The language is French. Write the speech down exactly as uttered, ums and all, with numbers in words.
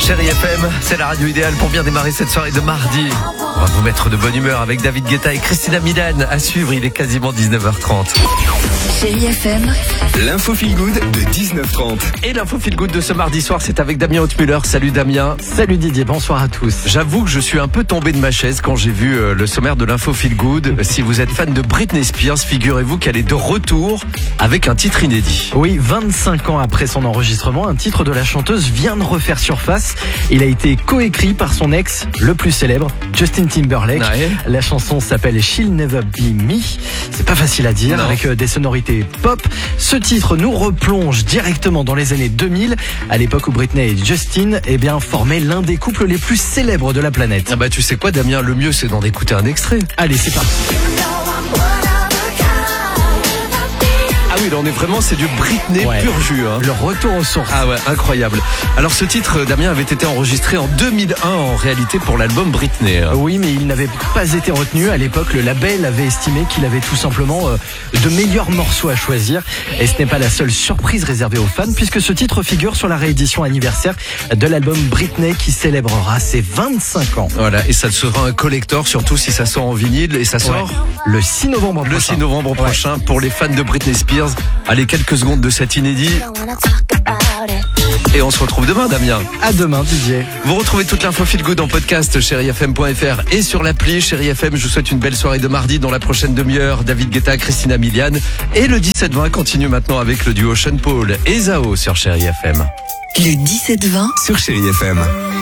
Chérie F M, c'est la radio idéale pour bien démarrer cette soirée de mardi. On va vous mettre de bonne humeur avec David Guetta et Christina Milan. À suivre, il est quasiment dix-neuf heures trente. Chérie F M, l'info feel good de dix-neuf heures trente. Et l'info feel good de ce mardi soir, c'est avec Damien Hautmuller. Salut Damien. Salut Didier, bonsoir à tous. J'avoue que je suis un peu tombé de ma chaise quand j'ai vu euh, le sommaire de l'info feel good. Si vous êtes fan de Britney Spears, figurez-vous qu'elle est de retour avec un titre inédit. Oui, vingt-cinq ans après son enregistrement, un titre de la chanteuse vient de refaire surface. Il a été coécrit par son ex, le plus célèbre, Justin Timberlake. Ouais. La chanson s'appelle She'll Never Be Me. C'est pas facile à dire, Non. avec euh, des sonorités pop. Ce titre nous replonge directement dans les années deux mille, à l'époque où Britney et Justin eh bien, formaient l'un des couples les plus célèbres de la planète. Ah bah tu sais quoi Damien, le mieux c'est d'en écouter un extrait. Allez, c'est parti. Ah oui, là on est vraiment, c'est du Britney Ouais. pur jus. Hein. Le retour aux sources. Ah ouais, incroyable. Alors ce titre, Damien, avait été enregistré en deux mille un en réalité pour l'album Britney. Oui, mais il n'avait pas été retenu. À l'époque, le label avait estimé qu'il avait tout simplement euh, de meilleurs morceaux à choisir. Et ce n'est pas la seule surprise réservée aux fans, puisque ce titre figure sur la réédition anniversaire de l'album Britney qui célébrera ses vingt-cinq ans. Voilà, et ça sera un collector, surtout si ça sort en vinyle. Et ça sort Ouais. Le six novembre le prochain. six novembre prochain pour les fans de Britney Spears. Allez, quelques secondes de cet inédit. Et on se retrouve demain, Damien. À demain, Didier. Vous retrouvez toute l'info feel good en podcast chérie f m point f r et sur l'appli Chérie F M. Je vous souhaite une belle soirée de mardi. Dans la prochaine demi-heure, David Guetta, Christina Milian. Et le dix-sept vingt continue maintenant avec le duo Sean Paul et Zao sur Chérie F M. le dix-sept vingt. Sur Chérie F M.